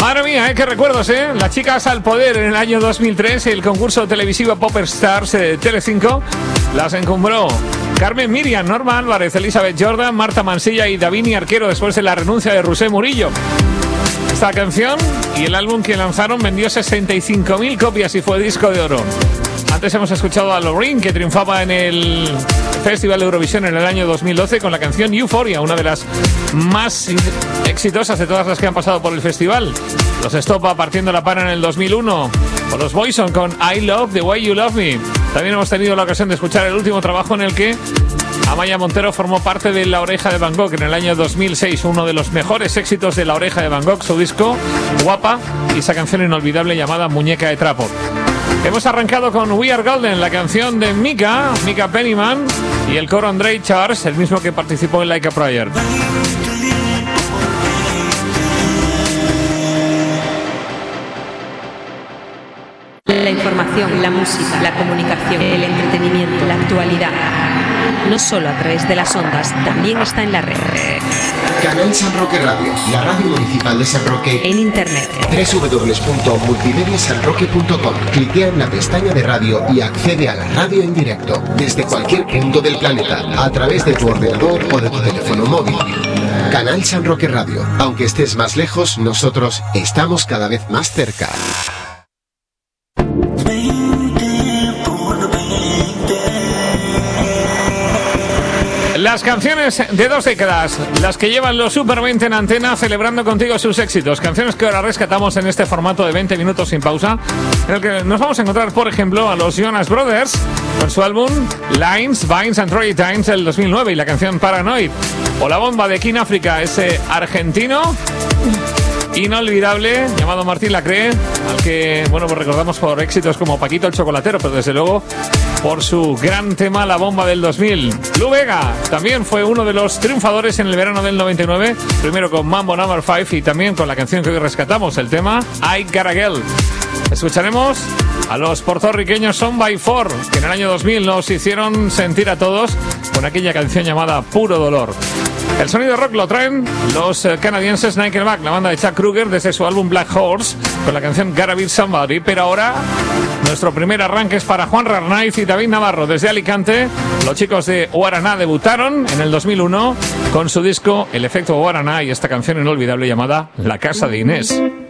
Madre mía, qué recuerdos, ¿eh? Las chicas al poder en el año 2003, el concurso televisivo Popper Stars de Telecinco las encumbró Carmen Miriam, Norma Álvarez, Elizabeth Jordan, Marta Mansilla y Davini Arquero después de la renuncia de Rusé Murillo. Esta canción y el álbum que lanzaron vendió 65.000 copias y fue disco de oro. Antes hemos escuchado a Loreen, que triunfaba en el Festival de Eurovisión en el año 2012 con la canción Euphoria, una de las más exitosas de todas las que han pasado por el festival. Los Estopa partiendo la pana en el 2001, o los Boyzone con I Love the Way You Love Me. También hemos tenido la ocasión de escuchar el último trabajo en el que Amaya Montero formó parte de La Oreja de Van Gogh en el año 2006, uno de los mejores éxitos de La Oreja de Van Gogh, su disco Guapa y esa canción inolvidable llamada Muñeca de Trapo. Hemos arrancado con We Are Golden, la canción de Mika Pennyman y el coro Andre Charles, el mismo que participó en Like a Prayer. La información, la música, la comunicación, el entretenimiento, la actualidad. No solo a través de las ondas, también está en la red. Canal San Roque Radio, la radio municipal de San Roque. En internet. www.multimediasanroque.com. Cliquea en la pestaña de radio y accede a la radio en directo, desde cualquier punto del planeta, a través de tu ordenador o de tu teléfono móvil. Canal San Roque Radio. Aunque estés más lejos, nosotros estamos cada vez más cerca. Las canciones de 2 décadas, las que llevan los Super 20 en antena, celebrando contigo sus éxitos. Canciones que ahora rescatamos en este formato de 20 minutos sin pausa, en el que nos vamos a encontrar, por ejemplo, a los Jonas Brothers con su álbum Lines, Vines and Trolley del 2009 y la canción Paranoid. O la bomba de King África, ese argentino inolvidable llamado Martín Lacré, al que, bueno, pues recordamos por éxitos como Paquito el Chocolatero, pero desde luego por su gran tema La Bomba del 2000. Lou Bega también fue uno de los triunfadores en el verano del 99, primero con Mambo No. 5 y también con la canción que hoy rescatamos, el tema I Got a Girl. Escucharemos a los puertorriqueños Son by Four, que en el año 2000 nos hicieron sentir a todos con aquella canción llamada Puro Dolor. El sonido rock lo traen los canadienses Nickelback, la banda de Chuck Kruger, desde su álbum Black Horse, con la canción Gotta Be Somebody. Pero ahora, nuestro primer arranque es para Juan Rarnaiz y David Navarro. Desde Alicante, los chicos de Guaraná debutaron en el 2001 con su disco El Efecto Guaraná y esta canción inolvidable llamada La Casa de Inés.